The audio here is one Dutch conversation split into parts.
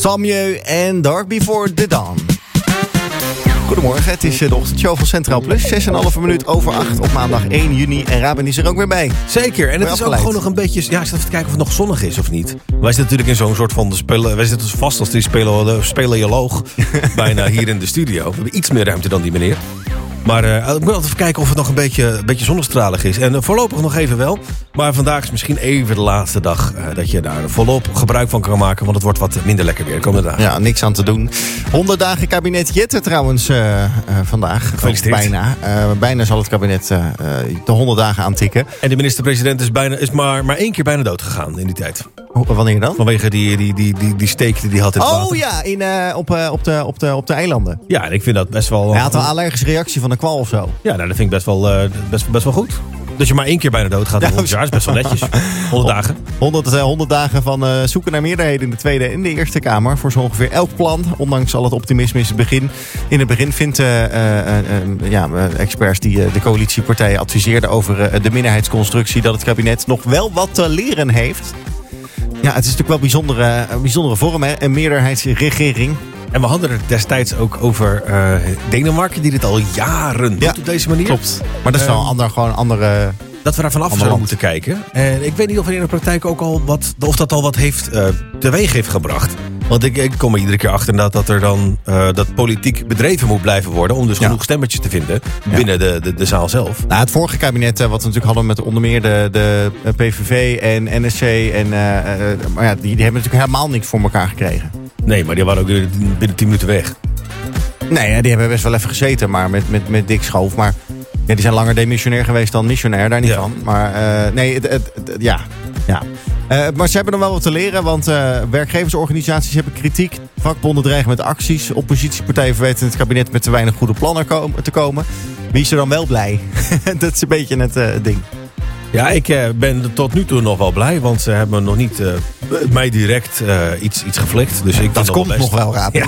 Samjeu en Dark Before the Dawn. Goedemorgen, het is de ochtendshow van Centraal Plus. 6,5 minuut over 8 op maandag 1 juni. En Raben is er ook weer bij. Zeker, en het is ook gewoon nog een beetje... Ja, ik zat even te kijken of het nog zonnig is of niet. Wij zitten natuurlijk in zo'n soort van... Wij zitten dus vast als die speleoloog bijna hier in de studio. We hebben iets meer ruimte dan die meneer. Maar ik moet altijd even kijken of het nog een beetje zonnestralig is. En voorlopig nog even wel. Maar vandaag is misschien even de laatste dag dat je daar volop gebruik van kan maken. Want het wordt wat minder lekker weer de komende dagen. Ja, niks aan te doen. 100 dagen kabinet Jette trouwens vandaag. Gefeliciteerd. Bijna zal het kabinet de 100 dagen aantikken. En de minister-president is maar 1 keer bijna dood gegaan in die tijd. Wanneer dan? Vanwege die steek die hij had in het water. Oh ja, op de eilanden. Ja, en ik vind dat best wel... Hij had een allergische reactie van een kwal of zo. Ja, nou, dat vind ik best wel goed. Dat je maar 1 keer bijna dood gaat in 100 jaar is best wel netjes. 100 dagen. 100 dagen van zoeken naar meerderheden in de Tweede en de Eerste Kamer. Voor zo ongeveer elk plan. Ondanks al het optimisme in het begin vindt experts die de coalitiepartijen adviseerden over de minderheidsconstructie dat het kabinet nog wel wat te leren heeft. Ja, het is natuurlijk wel een bijzondere vorm, hè? Een meerderheidsregering. En we hadden er destijds ook over Denemarken, die dit al jaren doet op deze manier. Klopt. Maar dat is wel een andere... Dat we daar vanaf zouden moeten kijken. En ik weet niet of er in de praktijk ook al wat heeft teweeg heeft gebracht. Want ik kom er iedere keer achter dat er dan dat politiek bedreven moet blijven worden om dus genoeg stemmetjes te vinden binnen de zaal zelf. Nou, het vorige kabinet, wat we natuurlijk hadden met onder meer de PVV en NSC. Maar ja, die hebben natuurlijk helemaal niks voor elkaar gekregen. Nee, maar die waren ook binnen 10 minuten weg. Nee, die hebben best wel even gezeten, maar met Dick Schoof. Maar ja, die zijn langer demissionair geweest dan missionair, daar niet van. Maar maar ze hebben nog wel wat te leren, want werkgeversorganisaties hebben kritiek. Vakbonden dreigen met acties. Oppositiepartijen verweten het kabinet met te weinig goede plannen te komen. Wie is er dan wel blij? Dat is een beetje het ding. Ja, ik ben tot nu toe nog wel blij, want ze hebben nog niet mij direct iets geflikt. Dus ik dat komt best nog wel, Rabin.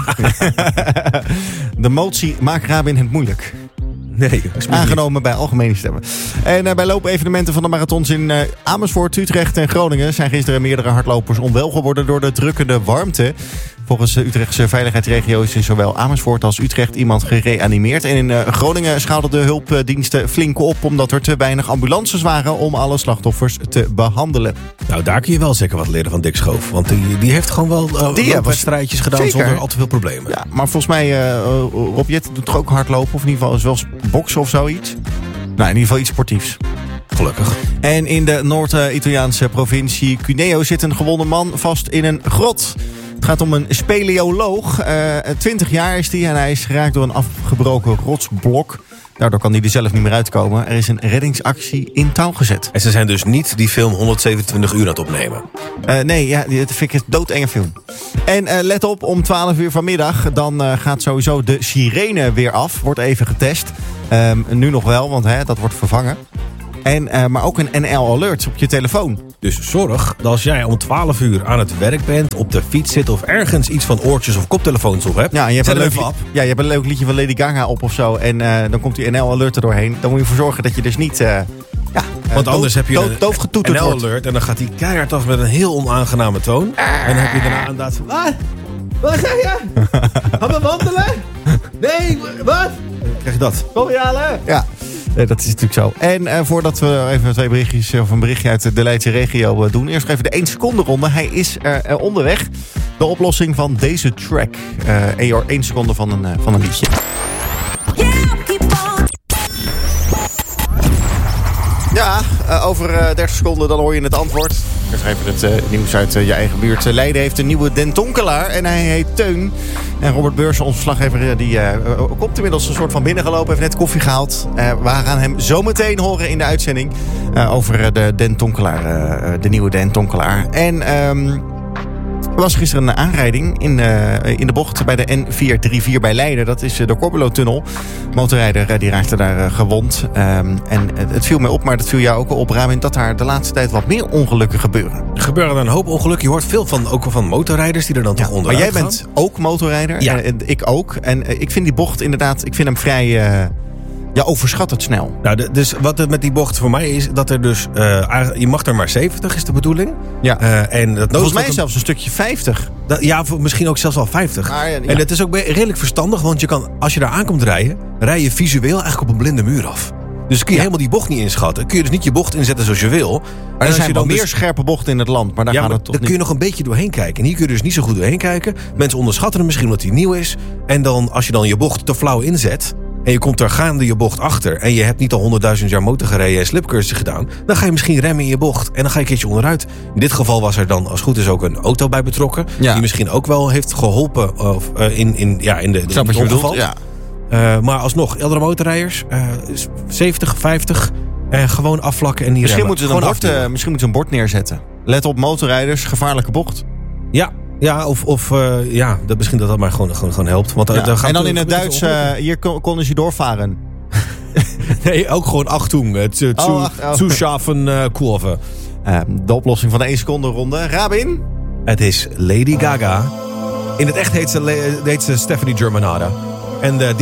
Ja. De motie maakt Rabin het moeilijk. Nee, aangenomen bij algemene stemmen. En bij loopevenementen van de marathons in Amersfoort, Utrecht en Groningen zijn gisteren meerdere hardlopers onwel geworden door de drukkende warmte. Volgens de Utrechtse veiligheidsregio is in zowel Amersfoort als Utrecht iemand gereanimeerd. En in Groningen schaalden de hulpdiensten flink op omdat er te weinig ambulances waren om alle slachtoffers te behandelen. Nou, daar kun je wel zeker wat leren van Dick Schoof. Want die heeft gewoon wel wedstrijdjes gedaan zeker, zonder al te veel problemen. Ja, maar volgens mij, Rob Jette doet toch ook hardlopen? Of in ieder geval is wel boksen of zoiets? Nou, in ieder geval iets sportiefs. Gelukkig. En in de Noord-Italiaanse provincie Cuneo zit een gewonde man vast in een grot. Het gaat om een speleoloog. 20 jaar is hij en hij is geraakt door een afgebroken rotsblok. Daardoor kan hij er zelf niet meer uitkomen. Er is een reddingsactie in touw gezet. En ze zijn dus niet die film 127 uur aan het opnemen? Nee, dat vind ik een doodenge film. En let op, om 12 uur vanmiddag dan gaat sowieso de sirene weer af. Wordt even getest. Nu nog wel, want dat wordt vervangen. Maar ook een NL-alert op je telefoon. Dus zorg dat als jij om 12 uur aan het werk bent, op de fiets zit of ergens iets van oortjes of koptelefoons op hebt. Ja, je hebt een leuk liedje van Lady Gaga op of zo. En dan komt die NL-alert er doorheen. Dan moet je ervoor zorgen dat je dus niet... want anders heb je doof getoeterd een NL-alert en dan gaat hij keihard af met een heel onaangename toon. En dan heb je daarna inderdaad van... Wat zeg je? Gaan we wandelen? Nee, wat? Dan krijg je dat. Borealen? Ja. Dat is natuurlijk zo. En voordat we even 2 berichtjes of een berichtje uit de Leidse regio doen. Eerst even de 1 seconde ronde. Hij is onderweg. De oplossing van deze track. 1 seconde van een liedje. Ja, over 30 seconden dan hoor je het antwoord. Eerst even het nieuws uit je eigen buurt. Leiden heeft een nieuwe dentonkelaar en hij heet Teun. En Robert Beurs, onze verslaggever, die komt inmiddels een soort van binnengelopen. Heeft net koffie gehaald. We gaan hem zometeen horen in de uitzending over de dentonkelaar. De nieuwe dentonkelaar. En... er was gisteren een aanrijding in de bocht bij de N434 bij Leiden. Dat is de Corbulo-tunnel. Motorrijder die raakte daar gewond. En het viel mij op, maar dat viel jou ook al op, Ramin, dat daar de laatste tijd wat meer ongelukken gebeuren. Er gebeuren een hoop ongelukken. Je hoort veel ook van motorrijders die er dan toch onderuit gaan. Maar jij bent ook motorrijder. Ja. En ik ook. En ik vind die bocht inderdaad, ik vind hem vrij... Ja, overschat het snel. Nou, dus wat het met die bocht voor mij is, dat er dus... je mag er maar 70, is de bedoeling. Ja. En dat volgens mij zelfs een stukje 50. Misschien ook zelfs wel 50. Ja. En het is ook redelijk verstandig, want je kan, als je daar aankomt rijden, rij je visueel eigenlijk op een blinde muur af. Dus kun je helemaal die bocht niet inschatten. Kun je dus niet je bocht inzetten zoals je wil. Maar er zijn wel meer scherpe bochten in het land. Maar daar gaat het toch daar kun je nog een beetje doorheen kijken. En hier kun je dus niet zo goed doorheen kijken. Mensen onderschatten hem misschien omdat hij nieuw is. En dan, als je dan je bocht te flauw inzet... en je komt er gaande je bocht achter... en je hebt niet al 100.000 jaar motor gereden en slipcursussen gedaan... dan ga je misschien remmen in je bocht en dan ga je een keertje onderuit. In dit geval was er dan, als het goed is, ook een auto bij betrokken... die misschien ook wel heeft geholpen in het ongeval. Ja. Maar alsnog, eldere motorrijders, 70, 50... gewoon afvlakken en niet misschien remmen. Misschien moeten ze een bord neerzetten. Let op motorrijders, gevaarlijke bocht. Ja, misschien dat maar gewoon helpt. Want, en dan in het Duits, hier konden ze doorvaren. Nee, ook gewoon Achtung. Zuschaffen Kurve. De oplossing van de 1 seconde ronde. Rabin? Het is Lady Gaga. In het echt heet ze Stephanie Germanotta. En